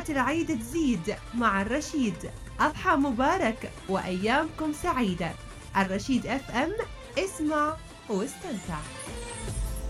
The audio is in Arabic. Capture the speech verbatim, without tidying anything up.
فرحات العيد تزيد مع الرشيد. أضحى مبارك وأيامكم سعيدة. الرشيد اف ام، اسمع واستمتع.